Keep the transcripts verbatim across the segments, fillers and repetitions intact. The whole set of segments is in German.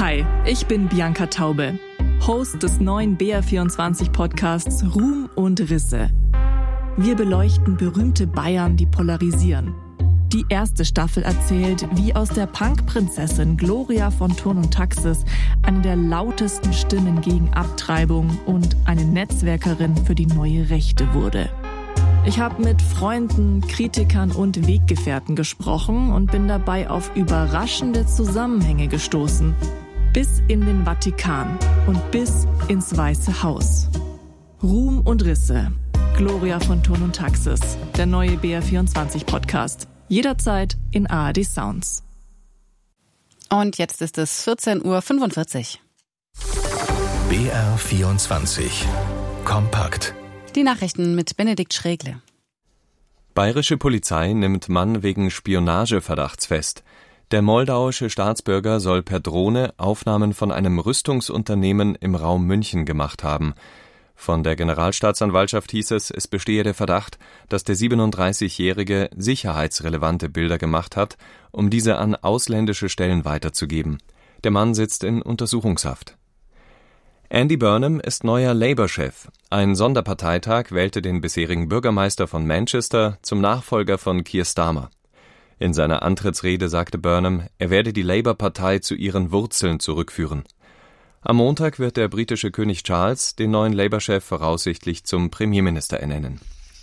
Hi, ich bin Bianca Taube, Host des neuen B R vierundzwanzig Podcasts Ruhm und Risse. Wir beleuchten berühmte Bayern, die polarisieren. Die erste Staffel erzählt, wie aus der Punk-Prinzessin Gloria von Thurn und Taxis eine der lautesten Stimmen gegen Abtreibung und eine Netzwerkerin für die neue Rechte wurde. Ich habe mit Freunden, Kritikern und Weggefährten gesprochen und bin dabei auf überraschende Zusammenhänge gestoßen. Bis in den Vatikan und bis ins Weiße Haus. Ruhm und Risse. Gloria von Thurn und Taxis. Der neue B R vierundzwanzig Podcast. Jederzeit in A R D Sounds. Und jetzt ist es vierzehn Uhr fünfundvierzig. B R vierundzwanzig. Kompakt. Die Nachrichten mit Benedikt Schregle. Bayerische Polizei nimmt Mann wegen Spionageverdachts fest. Der moldauische Staatsbürger soll per Drohne Aufnahmen von einem Rüstungsunternehmen im Raum München gemacht haben. Von der Generalstaatsanwaltschaft hieß es, es bestehe der Verdacht, dass der siebenunddreißigjährige sicherheitsrelevante Bilder gemacht hat, um diese an ausländische Stellen weiterzugeben. Der Mann sitzt in Untersuchungshaft. Andy Burnham ist neuer Labour-Chef. Ein Sonderparteitag wählte den bisherigen Bürgermeister von Manchester zum Nachfolger von Keir Starmer. In seiner Antrittsrede sagte Burnham, er werde die Labour-Partei zu ihren Wurzeln zurückführen. Am Montag wird der britische König Charles den neuen Labour-Chef voraussichtlich zum Premierminister ernennen.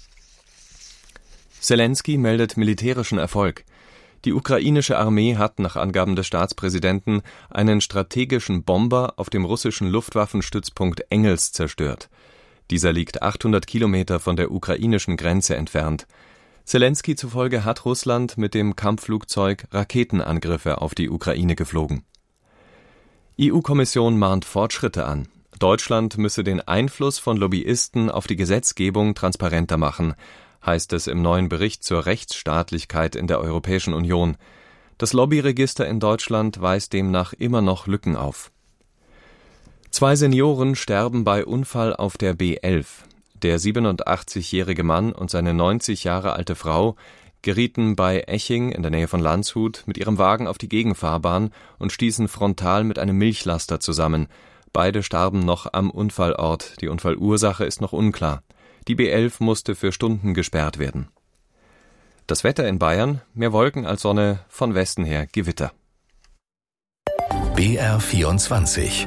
Zelensky meldet militärischen Erfolg. Die ukrainische Armee hat nach Angaben des Staatspräsidenten einen strategischen Bomber auf dem russischen Luftwaffenstützpunkt Engels zerstört. Dieser liegt achthundert Kilometer von der ukrainischen Grenze entfernt. Zelensky zufolge hat Russland mit dem Kampfflugzeug Raketenangriffe auf die Ukraine geflogen. E U-Kommission mahnt Fortschritte an. Deutschland müsse den Einfluss von Lobbyisten auf die Gesetzgebung transparenter machen, heißt es im neuen Bericht zur Rechtsstaatlichkeit in der Europäischen Union. Das Lobbyregister in Deutschland weist demnach immer noch Lücken auf. Zwei Senioren sterben bei Unfall auf der B elf. Der siebenundachtzigjährige Mann und seine neunzig Jahre alte Frau gerieten bei Eching in der Nähe von Landshut mit ihrem Wagen auf die Gegenfahrbahn und stießen frontal mit einem Milchlaster zusammen. Beide starben noch am Unfallort. Die Unfallursache ist noch unklar. Die B elf musste für Stunden gesperrt werden. Das Wetter in Bayern, mehr Wolken als Sonne, von Westen her Gewitter. B R vierundzwanzig.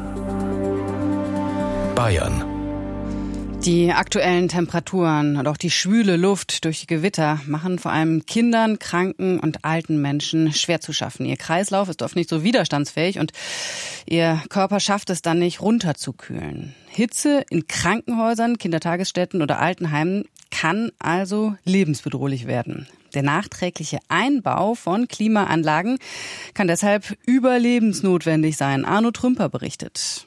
Bayern. Die aktuellen Temperaturen und auch die schwüle Luft durch die Gewitter machen vor allem Kindern, kranken und alten Menschen schwer zu schaffen. Ihr Kreislauf ist oft nicht so widerstandsfähig und ihr Körper schafft es dann nicht, runterzukühlen. Hitze in Krankenhäusern, Kindertagesstätten oder Altenheimen kann also lebensbedrohlich werden. Der nachträgliche Einbau von Klimaanlagen kann deshalb überlebensnotwendig sein. Arno Trümper berichtet.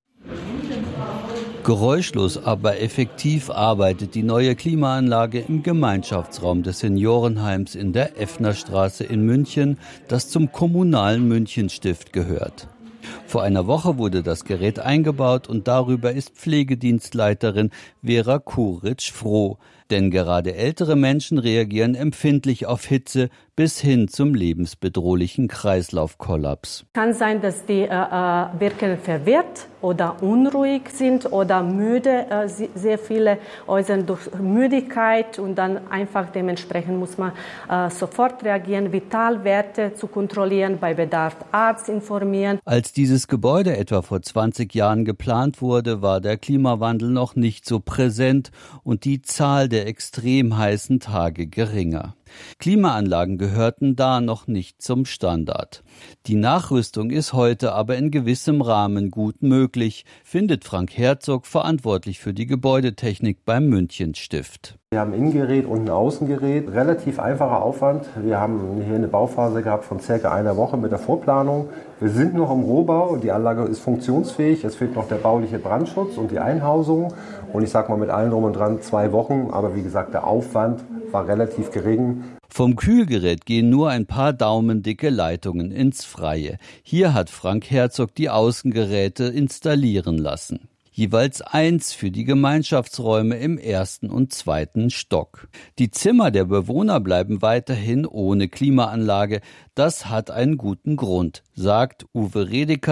Geräuschlos, aber effektiv arbeitet die neue Klimaanlage im Gemeinschaftsraum des Seniorenheims in der Effnerstraße in München, das zum kommunalen Münchenstift gehört. Vor einer Woche wurde das Gerät eingebaut und darüber ist Pflegedienstleiterin Vera Kuritsch froh. Denn gerade ältere Menschen reagieren empfindlich auf Hitze bis hin zum lebensbedrohlichen Kreislaufkollaps. Kann sein, dass die äh, wirken verwirrt oder unruhig sind oder müde. Äh, sehr viele äußern durch Müdigkeit und dann einfach dementsprechend muss man äh, sofort reagieren, Vitalwerte zu kontrollieren, bei Bedarf Arzt informieren. Als dieses Gebäude etwa vor zwanzig Jahren geplant wurde, war der Klimawandel noch nicht so präsent und die Zahl der extrem heißen Tage geringer. Klimaanlagen gehörten da noch nicht zum Standard. Die Nachrüstung ist heute aber in gewissem Rahmen gut möglich, findet Frank Herzog, verantwortlich für die Gebäudetechnik beim Münchenstift. Wir haben ein Innengerät und ein Außengerät. Relativ einfacher Aufwand. Wir haben hier eine Bauphase gehabt von circa einer Woche mit der Vorplanung. Wir sind noch im Rohbau. Die Anlage ist funktionsfähig. Es fehlt noch der bauliche Brandschutz und die Einhausung. Und ich sag mal mit allem drum und dran zwei Wochen. Aber wie gesagt, der Aufwand war relativ gering. Vom Kühlgerät gehen nur ein paar daumendicke Leitungen ins Freie. Hier hat Frank Herzog die Außengeräte installieren lassen. Jeweils eins für die Gemeinschaftsräume im ersten und zweiten Stock. Die Zimmer der Bewohner bleiben weiterhin ohne Klimaanlage. Das hat einen guten Grund, sagt Uwe Redeker,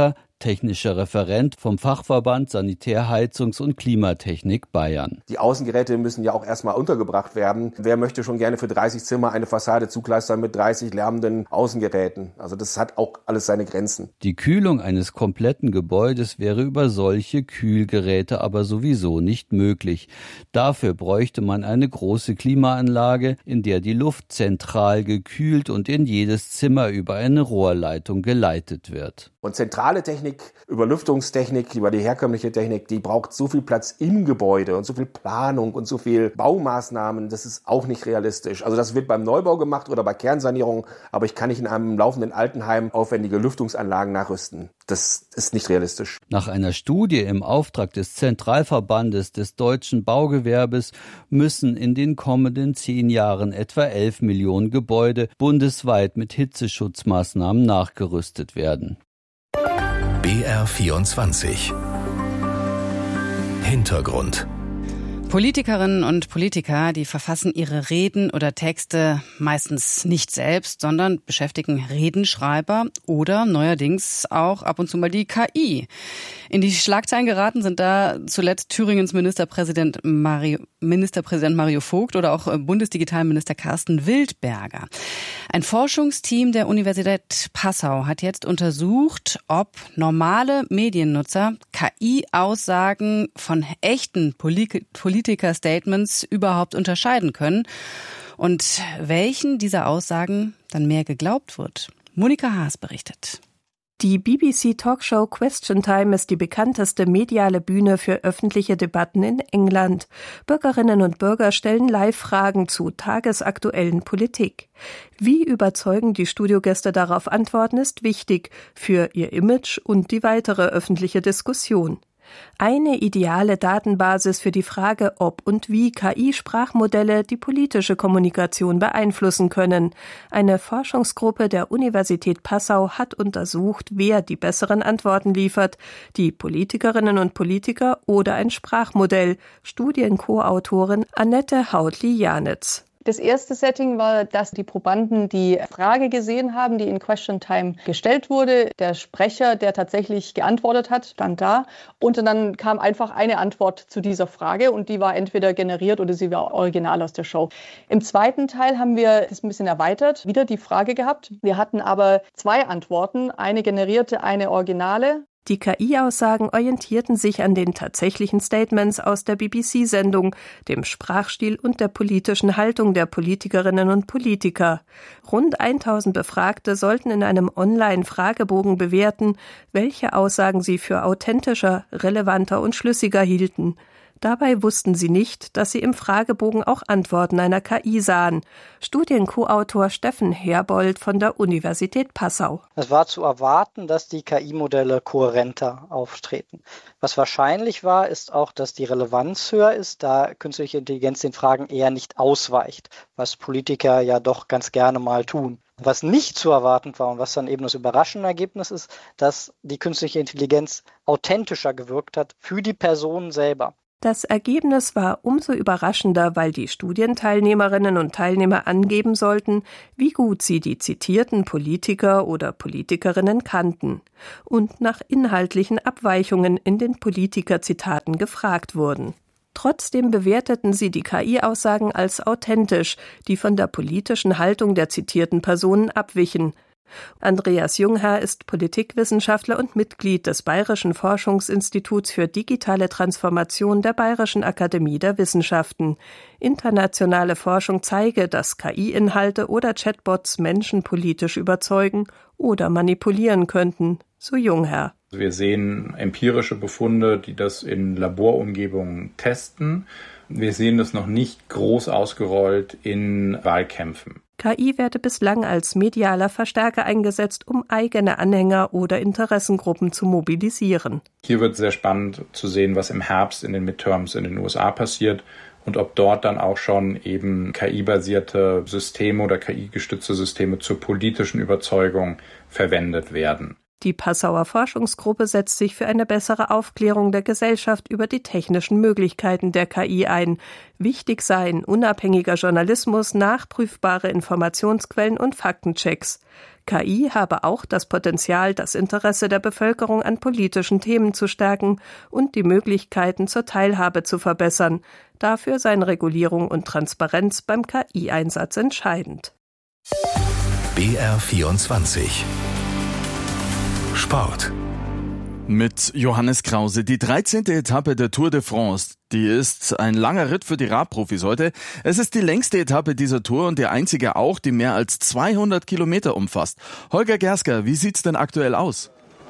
technischer Referent vom Fachverband Sanitär-, Heizungs- und Klimatechnik Bayern. Die Außengeräte müssen ja auch erstmal untergebracht werden. Wer möchte schon gerne für dreißig Zimmer eine Fassade zukleistern mit dreißig lärmenden Außengeräten? Also das hat auch alles seine Grenzen. Die Kühlung eines kompletten Gebäudes wäre über solche Kühlgeräte aber sowieso nicht möglich. Dafür bräuchte man eine große Klimaanlage, in der die Luft zentral gekühlt und in jedes Zimmer über eine Rohrleitung geleitet wird. Und zentrale Technik, Überlüftungstechnik, über die herkömmliche Technik, die braucht so viel Platz im Gebäude und so viel Planung und so viel Baumaßnahmen, das ist auch nicht realistisch. Also das wird beim Neubau gemacht oder bei Kernsanierung, aber ich kann nicht in einem laufenden Altenheim aufwendige Lüftungsanlagen nachrüsten. Das ist nicht realistisch. Nach einer Studie im Auftrag des Zentralverbandes des deutschen Baugewerbes müssen in den kommenden zehn Jahren etwa elf Millionen Gebäude bundesweit mit Hitzeschutzmaßnahmen nachgerüstet werden. B R vierundzwanzig Hintergrund. Politikerinnen und Politiker, die verfassen ihre Reden oder Texte meistens nicht selbst, sondern beschäftigen Redenschreiber oder neuerdings auch ab und zu mal die K I. In die Schlagzeilen geraten sind da zuletzt Thüringens Ministerpräsident Mario, Ministerpräsident Mario Vogt oder auch Bundesdigitalminister Carsten Wildberger. Ein Forschungsteam der Universität Passau hat jetzt untersucht, ob normale Mediennutzer K I-Aussagen von echten Polit- Politiker-Statements überhaupt unterscheiden können und welchen dieser Aussagen dann mehr geglaubt wird. Monika Haas berichtet. Die B B C-Talkshow Question Time ist die bekannteste mediale Bühne für öffentliche Debatten in England. Bürgerinnen und Bürger stellen Live-Fragen zu tagesaktuellen Politik. Wie überzeugend die Studiogäste darauf antworten, ist wichtig für ihr Image und die weitere öffentliche Diskussion. Eine ideale Datenbasis für die Frage, ob und wie K I-Sprachmodelle die politische Kommunikation beeinflussen können. Eine Forschungsgruppe der Universität Passau hat untersucht, wer die besseren Antworten liefert, die Politikerinnen und Politiker oder ein Sprachmodell. Studien-Co-Autorin Annette Hautli-Janitz. Das erste Setting war, dass die Probanden die Frage gesehen haben, die in Question Time gestellt wurde. Der Sprecher, der tatsächlich geantwortet hat, stand da. Und dann kam einfach eine Antwort zu dieser Frage und die war entweder generiert oder sie war original aus der Show. Im zweiten Teil haben wir das ein bisschen erweitert, wieder die Frage gehabt. Wir hatten aber zwei Antworten, eine generierte, eine originale. Die K I-Aussagen orientierten sich an den tatsächlichen Statements aus der B B C-Sendung, dem Sprachstil und der politischen Haltung der Politikerinnen und Politiker. Rund tausend Befragte sollten in einem Online-Fragebogen bewerten, welche Aussagen sie für authentischer, relevanter und schlüssiger hielten. Dabei wussten sie nicht, dass sie im Fragebogen auch Antworten einer K I sahen. Studien-Co-Autor Steffen Herbold von der Universität Passau. Es war zu erwarten, dass die K I-Modelle kohärenter auftreten. Was wahrscheinlich war, ist auch, dass die Relevanz höher ist, da künstliche Intelligenz den Fragen eher nicht ausweicht, was Politiker ja doch ganz gerne mal tun. Was nicht zu erwarten war und was dann eben das überraschende Ergebnis ist, dass die künstliche Intelligenz authentischer gewirkt hat für die Person selber. Das Ergebnis war umso überraschender, weil die Studienteilnehmerinnen und Teilnehmer angeben sollten, wie gut sie die zitierten Politiker oder Politikerinnen kannten und nach inhaltlichen Abweichungen in den Politikerzitaten gefragt wurden. Trotzdem bewerteten sie die K I-Aussagen als authentisch, die von der politischen Haltung der zitierten Personen abwichen. Andreas Jungherr ist Politikwissenschaftler und Mitglied des Bayerischen Forschungsinstituts für digitale Transformation der Bayerischen Akademie der Wissenschaften. Internationale Forschung zeige, dass K I-Inhalte oder Chatbots Menschen politisch überzeugen oder manipulieren könnten, so Jungherr. Wir sehen empirische Befunde, die das in Laborumgebungen testen. Wir sehen das noch nicht groß ausgerollt in Wahlkämpfen. K I werde bislang als medialer Verstärker eingesetzt, um eigene Anhänger oder Interessengruppen zu mobilisieren. Hier wird sehr spannend zu sehen, was im Herbst in den Midterms in den U S A passiert und ob dort dann auch schon eben K I-basierte Systeme oder K I-gestützte Systeme zur politischen Überzeugung verwendet werden. Die Passauer Forschungsgruppe setzt sich für eine bessere Aufklärung der Gesellschaft über die technischen Möglichkeiten der K I ein. Wichtig seien unabhängiger Journalismus, nachprüfbare Informationsquellen und Faktenchecks. K I habe auch das Potenzial, das Interesse der Bevölkerung an politischen Themen zu stärken und die Möglichkeiten zur Teilhabe zu verbessern. Dafür seien Regulierung und Transparenz beim K I-Einsatz entscheidend. B R vierundzwanzig Sport. Mit Johannes Krause. Die dreizehnte Etappe der Tour de France, die ist ein langer Ritt für die Radprofis heute. Es ist die längste Etappe dieser Tour und die einzige auch, die mehr als zweihundert Kilometer umfasst. Holger Gersker, wie sieht's denn aktuell aus?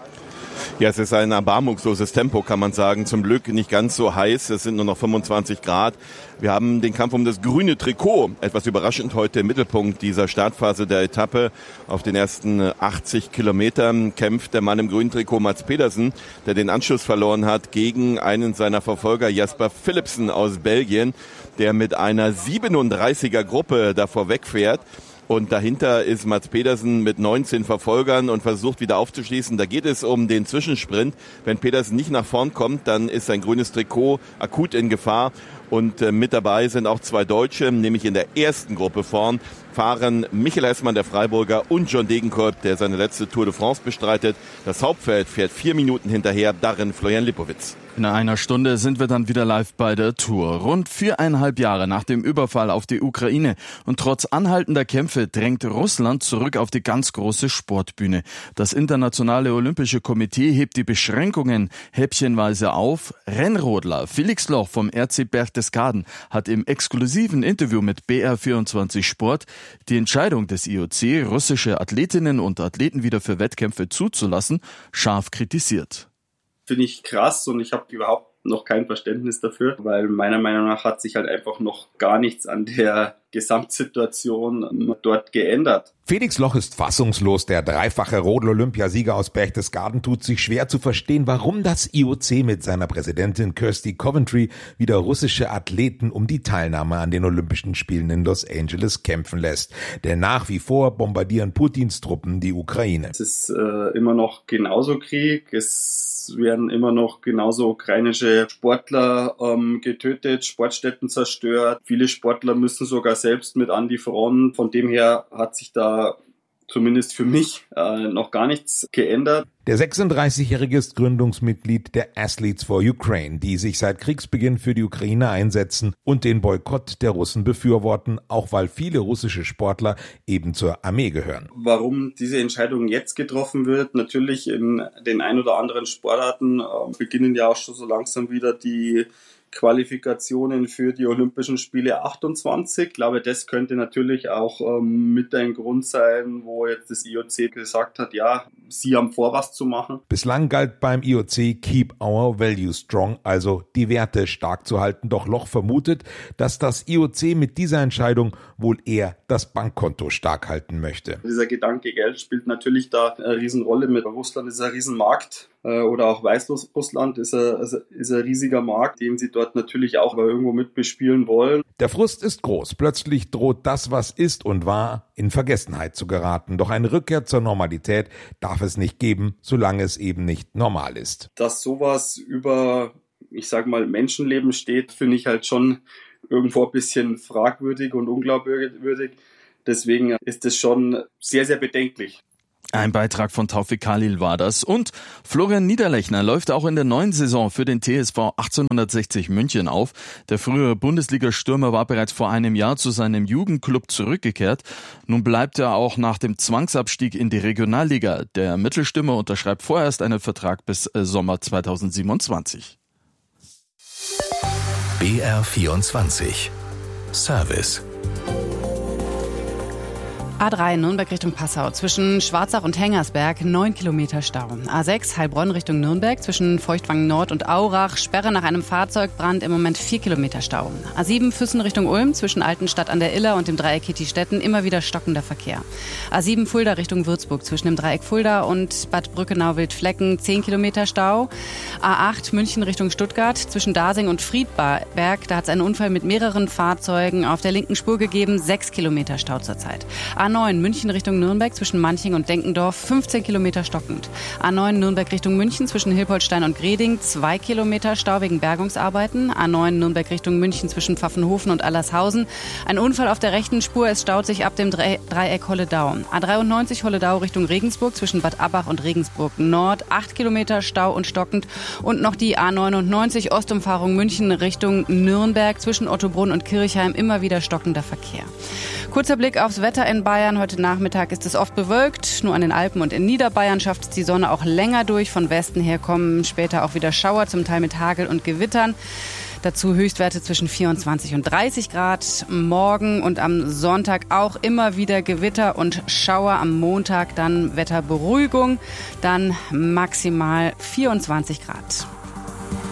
Ja, es ist ein erbarmungsloses Tempo, kann man sagen. Zum Glück nicht ganz so heiß. Es sind nur noch fünfundzwanzig Grad. Wir haben den Kampf um das grüne Trikot. Etwas überraschend heute im Mittelpunkt dieser Startphase der Etappe. Auf den ersten achtzig Kilometern kämpft der Mann im grünen Trikot Mads Pedersen, der den Anschluss verloren hat, gegen einen seiner Verfolger Jasper Philipsen aus Belgien, der mit einer siebenunddreißiger Gruppe davor wegfährt. Und dahinter ist Mads Pedersen mit neunzehn Verfolgern und versucht wieder aufzuschließen. Da geht es um den Zwischensprint. Wenn Pedersen nicht nach vorn kommt, dann ist sein grünes Trikot akut in Gefahr. Und äh, mit dabei sind auch zwei Deutsche, nämlich in der ersten Gruppe vorn fahren Michael Hessmann, der Freiburger, und John Degenkolb, der seine letzte Tour de France bestreitet. Das Hauptfeld fährt vier Minuten hinterher, darin Florian Lipowitz. In einer Stunde sind wir dann wieder live bei der Tour. Rund viereinhalb Jahre nach dem Überfall auf die Ukraine und trotz anhaltender Kämpfe drängt Russland zurück auf die ganz große Sportbühne. Das Internationale Olympische Komitee hebt die Beschränkungen häppchenweise auf. Rennrodler Felix Loch vom R C Berchtesgaden hat im exklusiven Interview mit B R vierundzwanzig Sport die Entscheidung des I O C, russische Athletinnen und Athleten wieder für Wettkämpfe zuzulassen, scharf kritisiert. Finde ich krass und ich habe überhaupt noch kein Verständnis dafür, weil meiner Meinung nach hat sich halt einfach noch gar nichts an der Gesamtsituation dort geändert. Felix Loch ist fassungslos. Der dreifache Rodel-Olympiasieger aus Berchtesgaden tut sich schwer zu verstehen, warum das I O C mit seiner Präsidentin Kirsty Coventry wieder russische Athleten um die Teilnahme an den Olympischen Spielen in Los Angeles kämpfen lässt. Denn nach wie vor bombardieren Putins Truppen die Ukraine. Es ist äh, immer noch genauso Krieg. Es werden immer noch genauso ukrainische Sportler ähm, getötet, Sportstätten zerstört. Viele Sportler müssen sogar selbst mit an die Front. Von dem her hat sich da zumindest für mich äh, noch gar nichts geändert. Der sechsunddreißigjährige ist Gründungsmitglied der Athletes for Ukraine, die sich seit Kriegsbeginn für die Ukraine einsetzen und den Boykott der Russen befürworten, auch weil viele russische Sportler eben zur Armee gehören. Warum diese Entscheidung jetzt getroffen wird, natürlich in den ein oder anderen Sportarten äh, beginnen ja auch schon so langsam wieder die Qualifikationen für die Olympischen Spiele achtundzwanzig. Ich glaube, das könnte natürlich auch ähm, mit ein Grund sein, wo jetzt das I O C gesagt hat, ja, sie haben vor, was zu machen. Bislang galt beim I O C Keep Our Values Strong, also die Werte stark zu halten. Doch Loch vermutet, dass das I O C mit dieser Entscheidung wohl eher das Bankkonto stark halten möchte. Dieser Gedanke Geld spielt natürlich da eine Riesenrolle mit. Russland ist ein Riesenmarkt. Oder auch Weißrussland ist ein, ist ein riesiger Markt, den sie dort natürlich auch irgendwo mit bespielen wollen. Der Frust ist groß. Plötzlich droht das, was ist und war, in Vergessenheit zu geraten. Doch eine Rückkehr zur Normalität darf es nicht geben, solange es eben nicht normal ist. Dass sowas über, ich sag mal, Menschenleben steht, finde ich halt schon irgendwo ein bisschen fragwürdig und unglaubwürdig. Deswegen ist es schon sehr, sehr bedenklich. Ein Beitrag von Taufik Khalil war das. Und Florian Niederlechner läuft auch in der neuen Saison für den T S V achtzehnhundertsechzig München auf. Der frühere Bundesliga-Stürmer war bereits vor einem Jahr zu seinem Jugendclub zurückgekehrt. Nun bleibt er auch nach dem Zwangsabstieg in die Regionalliga. Der Mittelstürmer unterschreibt vorerst einen Vertrag bis Sommer zweitausendsiebenundzwanzig. B R vierundzwanzig Service. A drei Nürnberg Richtung Passau, zwischen Schwarzach und Hengersberg neun Kilometer Stau. A sechs Heilbronn Richtung Nürnberg, zwischen Feuchtwangen Nord und Aurach, Sperre nach einem Fahrzeugbrand, im Moment vier Kilometer Stau. A sieben Füssen Richtung Ulm, zwischen Altenstadt an der Iller und dem Dreieck Kitti-Stetten immer wieder stockender Verkehr. A sieben Fulda Richtung Würzburg, zwischen dem Dreieck Fulda und Bad Brückenau-Wildflecken zehn Kilometer Stau. A acht München Richtung Stuttgart, zwischen Dasing und Friedberg, da hat es einen Unfall mit mehreren Fahrzeugen auf der linken Spur gegeben, sechs Kilometer Stau zurzeit. A A neun München Richtung Nürnberg zwischen Manching und Denkendorf fünfzehn Kilometer stockend. A neun Nürnberg Richtung München zwischen Hilpoltstein und Greding zwei Kilometer Stau wegen Bergungsarbeiten. A neun Nürnberg Richtung München zwischen Pfaffenhofen und Allershausen. Ein Unfall auf der rechten Spur, es staut sich ab dem Dreieck Holledau. A dreiundneunzig Holledau Richtung Regensburg zwischen Bad Abbach und Regensburg Nord acht Kilometer Stau und stockend. Und noch die A neunundneunzig Ostumfahrung München Richtung Nürnberg zwischen Ottobrunn und Kirchheim immer wieder stockender Verkehr. Kurzer Blick aufs Wetter in Bayern. Heute Nachmittag ist es oft bewölkt. Nur an den Alpen und in Niederbayern schafft es die Sonne auch länger durch. Von Westen her kommen später auch wieder Schauer, zum Teil mit Hagel und Gewittern. Dazu Höchstwerte zwischen vierundzwanzig und dreißig Grad. Morgen und am Sonntag auch immer wieder Gewitter und Schauer. Am Montag dann Wetterberuhigung. Dann maximal vierundzwanzig Grad.